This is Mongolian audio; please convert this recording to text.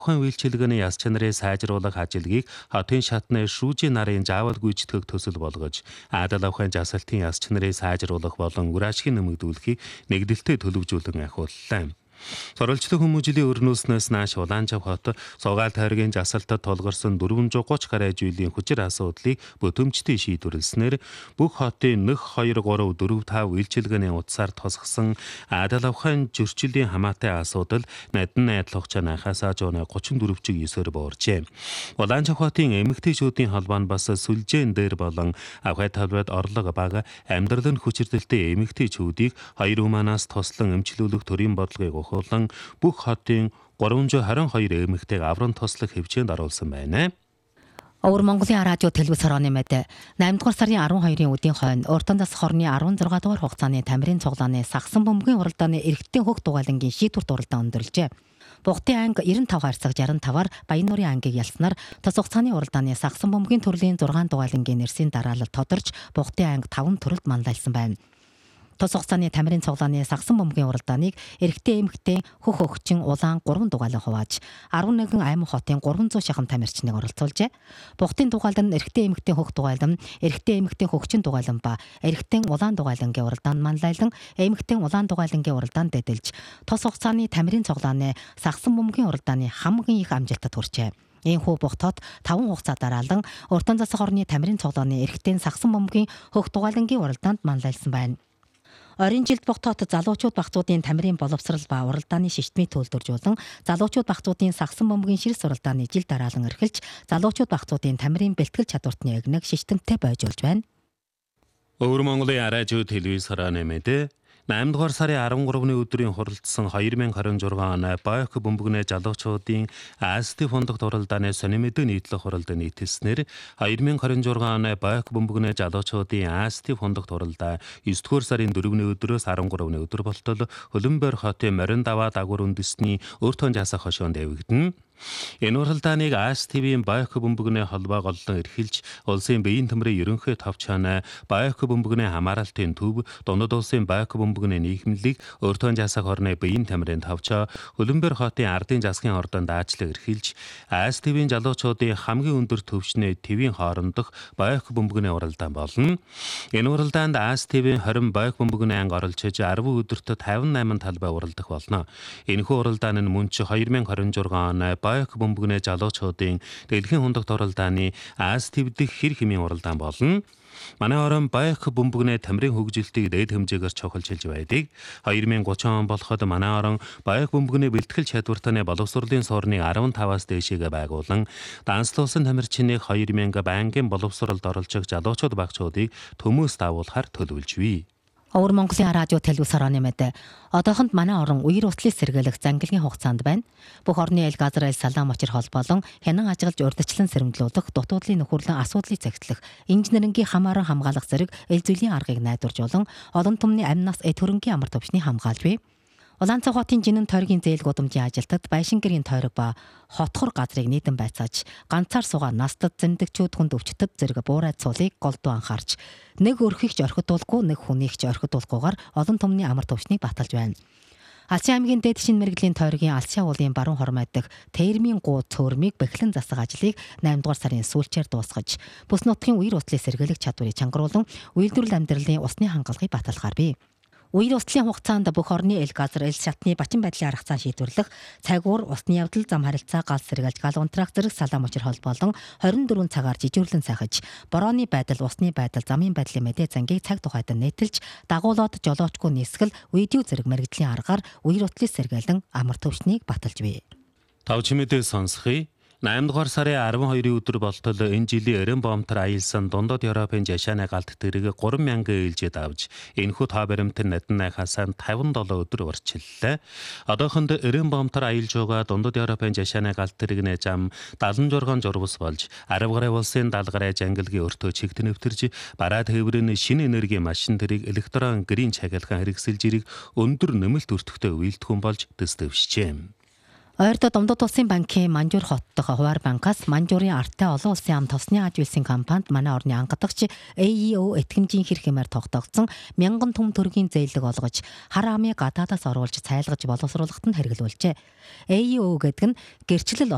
Тухайн үйлчилгээний яс чанарыг сайжруулах ажилгийг хотын шатны шүүжийн нарын заавал гүйцэтгэх төсөл болгож, адал авахын жасалтын яс чанарыг сайжруулах болон үр ашгийг нэмэгдүүлэхийг нэгдэлтэд төлөвжүүлэн ахиуллаа. Сурвалжлах хүмүүжлийн өрнөөснөөс нааш Улаанчав хот Сугаал тойргийн жасалтад тулгарсан 430 гаруй жилийн хүчир асуудлыг бүтэмжтэй шийдвэрлснээр бүх хотын 1 2 3 4 5 үйлчилгээний утсаар тусгасан адал авахын зөрчлийн хамаатай асуудал надад найдлах чанахасаа 34 чиг 9-оор бууржээ. Улаанчав хотын эмэгтэйчүүдийн холбоо нь бас сүлжээн дээр болон авахай талбайд орлого бага амьдрал нь хүчирдэлтэй эмэгтэйчүүдийг хоёр хүманаас туслан эмчлүүлэх төрийн бодлогыг ухуулан бүх хотын 322 эмэгтэйг аврам туслах хэмжээнд оруулсан байна. Өвөр Монголын радио телевиз хорооны мэд 8 дугаар сарын 12-ийн үдийн хойно Уртан зас хорны 16 дугаар хугацааны тамирын цуглааны сагсан бөмбөгийн уралдааны эрэгтэй хөх дугаалангийн шийдвэрт уралдаан өндөрлжээ. Бухтын анги 95 харьцаг 65-аар Баяннуурын ангийг ялснаар тус хугацааны уралдааны сагсан бөмбөгийн төрлийн 6 дугаалангийн нэрсийн дараалал тодорч Бухтын анги 5 төрөлд манлайлсан байна. Тус хугацааны тамирын цуглааны сагсан бөмбөгийн уралдааныг эрэгтэй эмэгтэй хөх хөгчин улаан 3 дугаалan хувааж 11 аймаг хотын 300 шахам тамирчныг оролцуулжээ. Бухтын дугаалан эрэгтэй эмэгтэй хөх дугаалан, эрэгтэй эмэгтэй хөгчин дугаалан ба эрэгтэй улаан дугаалангийн уралдаанд манлайлан эмэгтэй улаан дугаалангийн уралдаанд дэдэлж тус хугацааны тамирын цуглааны сагсан бөмбөгийн уралдааны хамгийн их амжилтад хүрчээ. Энэхүү Бухтод 5 хугацаа дараалан Уртан зас хорны тамирын цуглааны эрэгтэй сагсан бөмбөгийн хөх дугаалангийн уралдаанд манлайлсан байна. Орон жилд Бухтод залуучууд багцуудын тамирын боловсрал ба уралдааны шийтмийг төлөвлөжүүлэн залуучууд багцуудын сагсан бөмбөгийн ширс уралдааны жил дараалан эрхэлж залуучууд багцуудын тамирын бэлтгэл чадвартны эгнэг шийтэмтэй бойжуулж байна. Өвөр Монголын радио телевиз хорооны мэд 8 дугаар сарын 13-ны өдрийн хуралдсан 2026 оны Бойк бөмбөгний залуучуудын АСТ фондогт уралдааны сонин мэдээ нийтлэх хуралд нийтэлснээр 2026 оны Бойк бөмбөгний залуучуудын АСТ фондогт уралдаа 9 дугаар сарын 4-ний өдрөөс 13-ны өдөр болтол Хөлбөмбөр хотын Морин даваа дагуур үндэсний өртөн жасах хошоонд явагдана. Энэ уралдааныг АСТV-ийн Бойк бөмбөгний холбоо голлон эрхэлж, улсын биеийн төмрийн ерөнхий товчооноо Бойк бөмбөгний хамааралтын төв, дундад улсын Бойк бөмбөгний нийгэмлэг, өртөө жасах орны биеийн төмрийн товчоо, Хөлбөмбөр хотын ардын засгийн ордонд аачлаг эрхэлж, АСТV-ийн залуучуудын хамгийн өндөр төвчний твийн хоорондох Бойк бөмбөгний уралдаан болно. Энэ уралдаанд АСТV-ийн 20 Бойк бөмбөгний анги оролцож 10 өдөртөд 58 талбай уралдах болно. Энэхүү уралдаан нь мөн ч 2026 оны Бойк бөмбөгний залуучуудын дэлхийн хундагт уралдааны АСТV дэх хэр хэмийн уралдаан болно. Манай орон Бойк бөмбөгний тамирын хөгжилтийг дээд хэмжээгээр чухалчилж байдаг. 2030 он болоход манай орон Бойк бөмбөгний бэлтгэл чадвартаны боловсролын суурныг 15-аас дээшээгээ байгуулан данслуулсан тамирчныг 2000 байнгын боловсролд оролцох залуучууд багцуудыг төмөөс дагуулахаар төлөвлөж бий. Өвөр Монголын радио телевиз хорооны мэд одоохонд манай орон үер услыг сэргийлэх зангилгийн хугацаанд байна. Бүх орны эл газар эл салаам очир холбоолон хянан ажиглаж урдчлан сэрэмжлүүлэх, дутуудлын нөхөрлөн асуудлыг цэгцлэх, инженерингийн хамааран хамгаалах зэрэг эл зүйлийн аргыг найдваржуулан олон түмний амь нас эд хөрөнгийн амар төвчнийг хамгаалж бий. Улаанцав хотын жинэн тойргийн зээл гудамжийн ажилтад Байшин гэрийн тойрог ба хотхор газрыг нийтэн байцааж ганцаар суугаа настад зэмдэгчүүд хүнд өвчтөд зэрэг буурайд цулыг голдуу анхаарч нэг өрхийг ч орхидуулахгүй нэг хүнийг ч орхидуулахгүйгээр олон түмний амар төвчнийг баталж байна. Алсын аймгийн дэд шин мэрэглийн тойргийн Алсын уулын баруун хормой дэх термийн гуу цөөрмийг бэхлэн засах ажлыг 8 дугаар сарын сүүлчээр дуусгаж бүс нутгийн үер услыг сэргийлэх чадварыг чангаруулан үйлдвэрлэл амьдралын усны хангалгыг баталгаар бий. Үер услын хугацаанд бүх орны эл газар эл шатны бачин байдлын арга цаа шийдвэрлэх, цагуур, усны явдал, зам харилцаа, гал сэргэлж, гал унтраах зэрэг салаам очир холбоолон 24 цагаар жижүүрлэн сайхаж, борооны байдал, усны байдал, замын байдлын мэдээ зангийг цаг тухайд нэтэлж, дагуулад жолоочгүй нисгэл, видео зэрэг мэрэгжлийн аргаар үер услыг сэргээлэн амар төвчнийг баталж бий. Тавч мэдээ сонсхий. 8 дугаар сарын 12-ийн өдөр болтол энэ жилийн Эрен бомтор аялсан дундад Европын жашааны галт тэрэг 3000 ээлжид авж энэхүү тоо баримт наднайхаас 57 өдөр урьдчиллаа. Одоохонд Эрен бомтор аялж байгаа дундад Европын жашааны галт тэрэгний зам 76 журвас болж 10 гаруй улсын 70 гаруй жангалгийн өртөө чигт нэвтэрж бараа тээврийн шинэ энерги машин тэрэг электрон гэрийн чагилгаан хэрэгсэлж ирэх өндөр нэмэлт өртөгтэй үйлдэхүүн болж дэвшжээ. Ойрдоо Дундад улсын банкын Манжуур хот дахь хуваар банкаас Манжуурын артай олон улсын ам тосны аж үйлсийн компанид манай орны ангадагч AEO этгэмжийн хэр хэмээр тогтоогдсон 1000 түм төгрөгийн зээлэг олгож хар амыг гадаадаас оруулж цайлгаж боловсруулахад нь хэрэглүүлжээ. AEO гэдэг нь гэрчлэл